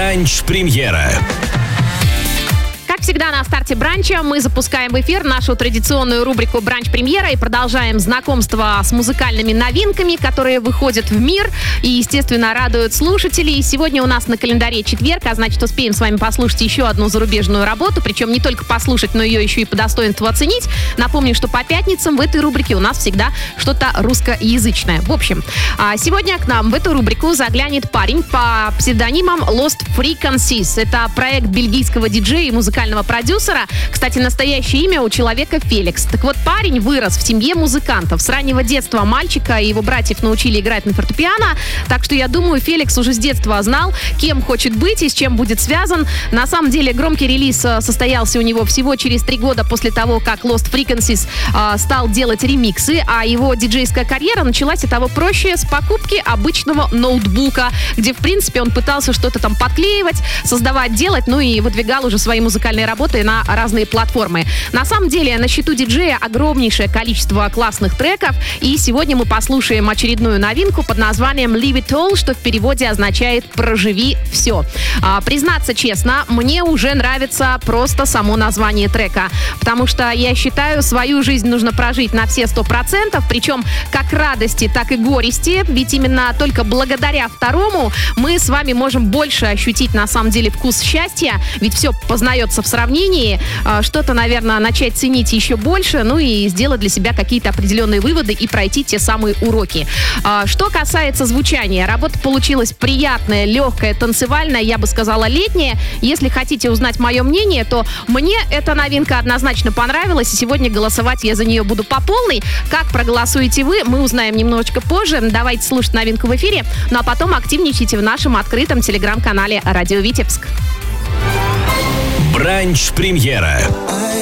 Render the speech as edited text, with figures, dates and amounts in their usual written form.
Бранч-премьера. Как всегда, на старте бранча мы запускаем в эфир нашу традиционную рубрику «Бранч-премьера» и продолжаем знакомство с музыкальными новинками, которые выходят в мир и, естественно, радуют слушателей. Сегодня у нас на календаре четверг, а значит, успеем с вами послушать еще одну зарубежную работу, причем не только послушать, но ее еще и по достоинству оценить. Напомню, что по пятницам в этой рубрике у нас всегда что-то русскоязычное. В общем, сегодня к нам в эту рубрику заглянет парень по псевдонимам Lost Frequencies. Это проект бельгийского диджея и музыкального продюсера. Кстати, настоящее имя у человека Феликс. Так вот, парень вырос в семье музыкантов. С раннего детства мальчика и его братьев научили играть на фортепиано. Так что, я думаю, Феликс уже с детства знал, кем хочет быть и с чем будет связан. На самом деле, громкий релиз состоялся у него всего через 3 года после того, как Lost Frequencies стал делать ремиксы, а его диджейская карьера началась и того проще с покупки обычного ноутбука, где, в принципе, он пытался что-то там подклеивать, создавать, делать, ну и выдвигал уже свои музыкальные работы на разные платформы. На самом деле, на счету диджея огромнейшее количество классных треков, и сегодня мы послушаем очередную новинку под названием Leave It All, что в переводе означает «проживи все». Признаться честно, мне уже нравится просто само название трека, потому что я считаю, свою жизнь нужно прожить на все 100%, причем как радости, так и горести, ведь именно только благодаря второму мы с вами можем больше ощутить на самом деле вкус счастья, ведь все познается в сравнении, что-то, наверное, начать ценить еще больше, ну и сделать для себя какие-то определенные выводы и пройти те самые уроки. Что касается звучания, работа получилась приятная, легкая, танцевальная, я бы сказала, летняя. Если хотите узнать мое мнение, то мне эта новинка однозначно понравилась, и сегодня голосовать я за нее буду по полной. Как проголосуете вы, мы узнаем немножечко позже. Давайте слушать новинку в эфире, ну а потом активничайте в нашем открытом телеграм-канале «Радио Витебск». Бранч-премьера.